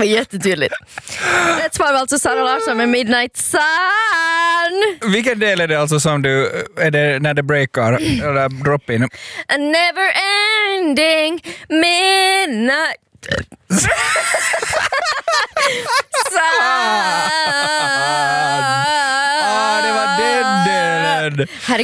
var jättetydligt. Rätt svar var alltså Sara Larsson med Midnight Sun. Vilken del är det alltså som du, är det när det breakar eller drop in? A never ending midnight sun. Det var den delen.